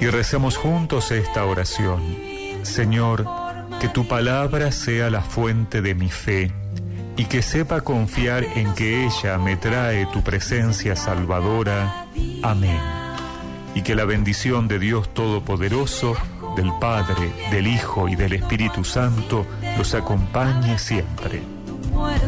Y recemos juntos esta oración. Señor, que tu palabra sea la fuente de mi fe y que sepa confiar en que ella me trae tu presencia salvadora. Amén. Y que la bendición de Dios Todopoderoso, del Padre, del Hijo y del Espíritu Santo los acompañe siempre.